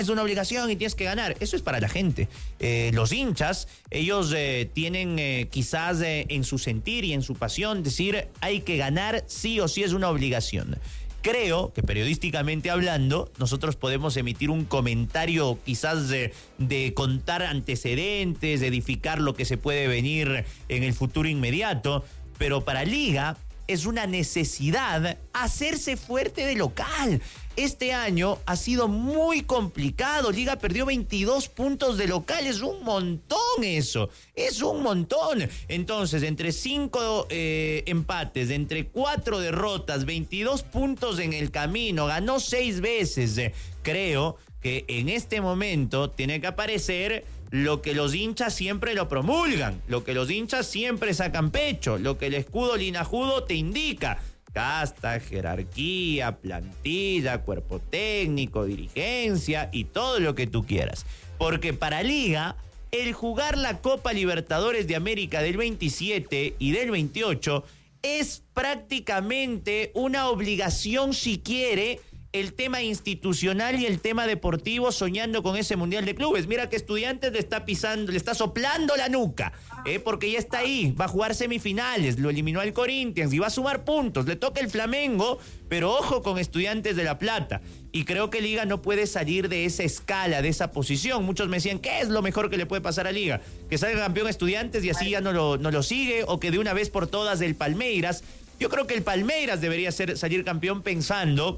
es una obligación y tienes que ganar. Eso es para la gente. Los hinchas, ellos tienen quizás en su sentir y en su pasión decir hay que ganar sí o sí, es una obligación. Creo que periodísticamente hablando, nosotros podemos emitir un comentario quizás de contar antecedentes, de edificar lo que se puede venir en el futuro inmediato, pero para Liga es una necesidad hacerse fuerte de local. Este año ha sido muy complicado. Liga perdió 22 puntos de local. Es un montón eso. Es un montón. Entonces, entre 5 empates, entre 4 derrotas, 22 puntos en el camino, ganó 6 veces. Creo que en este momento tiene que aparecer lo que los hinchas siempre lo promulgan, lo que los hinchas siempre sacan pecho, lo que el escudo linajudo te indica. Casta, jerarquía, plantilla, cuerpo técnico, dirigencia y todo lo que tú quieras. Porque para Liga, el jugar la Copa Libertadores de América del 27 y del 28 es prácticamente una obligación si quiere el tema institucional y el tema deportivo, soñando con ese Mundial de Clubes. Mira que Estudiantes le está soplando la nuca, porque ya está ahí, va a jugar semifinales, lo eliminó al Corinthians y va a sumar puntos, le toca el Flamengo, pero ojo con Estudiantes de La Plata. Y creo que Liga no puede salir de esa escala, de esa posición. Muchos me decían, ¿qué es lo mejor que le puede pasar a Liga? Que salga campeón Estudiantes y así ya no lo sigue, o que de una vez por todas del Palmeiras. Yo creo que el Palmeiras debería salir campeón pensando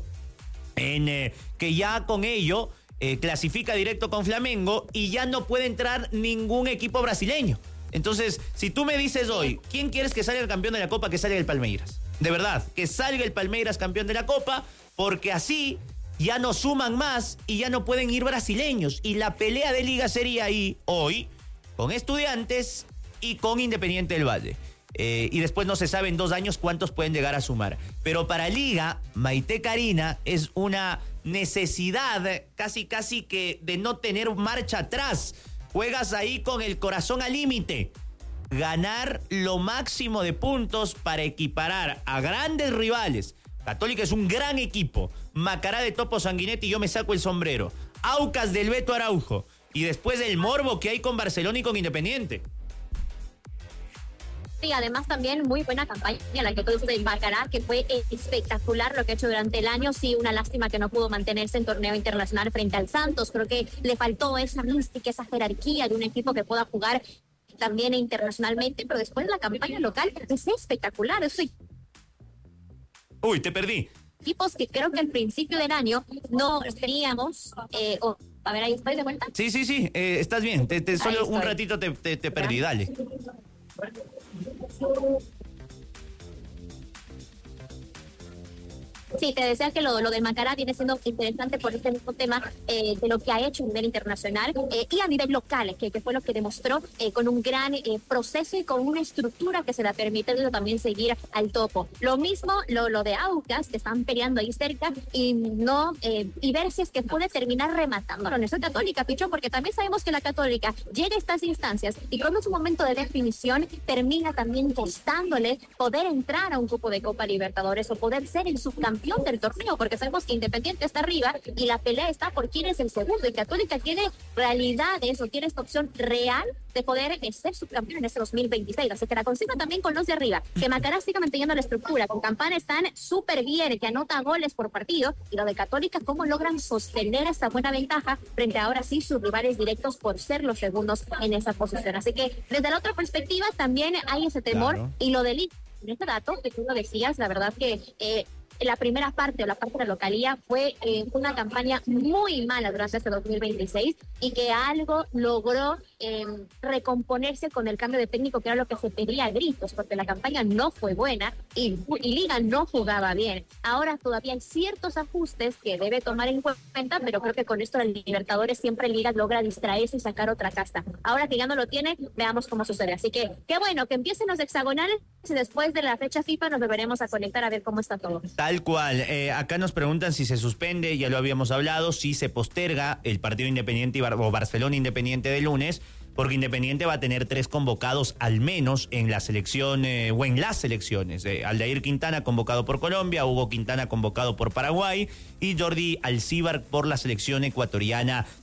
en que ya con ello clasifica directo con Flamengo y ya no puede entrar ningún equipo brasileño. Entonces, si tú me dices hoy, ¿quién quieres que salga el campeón de la Copa? Que salga el Palmeiras. De verdad, que salga el Palmeiras campeón de la Copa, porque así ya no suman más y ya no pueden ir brasileños. Y la pelea de Liga sería ahí, hoy, con Estudiantes y con Independiente del Valle. Y después no se sabe en 2 años cuántos pueden llegar a sumar. Pero para Liga, Maite Karina, es una necesidad casi que de no tener marcha atrás. Juegas ahí con el corazón al límite. Ganar lo máximo de puntos para equiparar a grandes rivales. Católica es un gran equipo. Macará de Topo Sanguinetti, yo me saco el sombrero. Aucas del Beto Araujo. Y después el morbo que hay con Barcelona y con Independiente. Y además también muy buena campaña la que tuvo del Macará, que fue espectacular lo que ha hecho durante el año. Sí, una lástima que no pudo mantenerse en torneo internacional frente al Santos. Creo que le faltó esa mística, esa jerarquía de un equipo que pueda jugar también internacionalmente, pero después la campaña local es espectacular. Eso. Uy, te perdí. Equipos que creo que al principio del año no teníamos. A ver, ahí estoy de vuelta. Sí, estás bien. Solo un ratito te perdí, dale. Sí, te decía que lo de Macará viene siendo interesante por este mismo tema de lo que ha hecho a nivel internacional y a nivel local, que fue lo que demostró con un gran proceso y con una estructura que se le permite también seguir al topo. Lo mismo lo de Aucas, que están peleando ahí cerca y ver si es que puede terminar rematando la Universidad Católica, Pichón, porque también sabemos que la Católica llega a estas instancias y cuando es un momento de definición termina también costándole poder entrar a un cupo de Copa Libertadores o poder ser el subcampeón del torneo, porque sabemos que Independiente está arriba y la pelea está por quién es el segundo, y Católica tiene realidades o tiene esta opción real de poder ser subcampeón en este 2026, así que la consigna también con los de arriba, que Macará siga manteniendo la estructura, con Campana están súper bien, que anota goles por partido, y lo de Católica, cómo logran sostener esta buena ventaja frente a ahora sí sus rivales directos por ser los segundos en esa posición, así que desde la otra perspectiva también hay ese temor, claro. Y lo del este dato que tú lo decías, la verdad que la primera parte o la parte de la localía fue una campaña muy mala durante este 2026 y que algo logró recomponerse con el cambio de técnico, que era lo que se pedía a gritos, porque la campaña no fue buena y Liga no jugaba bien. Ahora todavía hay ciertos ajustes que debe tomar en cuenta, pero creo que con esto del Libertadores siempre Liga logra distraerse y sacar otra casta. Ahora que ya no lo tiene, veamos cómo sucede. Así que qué bueno que empiecen los hexagonales y después de la fecha FIFA nos volveremos a conectar a ver cómo está todo. Tal cual. Acá nos preguntan si se suspende, ya lo habíamos hablado, si se posterga el partido Independiente o Barcelona Independiente de lunes, porque Independiente va a tener 3 convocados al menos en la selección o en las selecciones. Aldair Quintana convocado por Colombia, Hugo Quintana convocado por Paraguay y Jordi Alcibar por la selección ecuatoriana